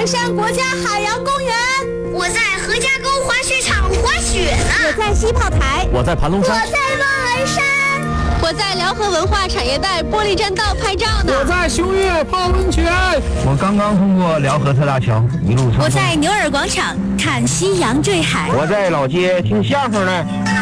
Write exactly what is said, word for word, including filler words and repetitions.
泰山国家海洋公园。 我在何家沟滑雪场滑雪呢。 我在西炮台。 我在盘龙山。 我在望儿山。 我在辽河文化产业带玻璃栈道拍照呢。 我在雄岳泡温泉。 我刚刚通过辽河特大桥，一路畅通。 我在牛耳广场看夕阳坠海。 我在老街听相声呢。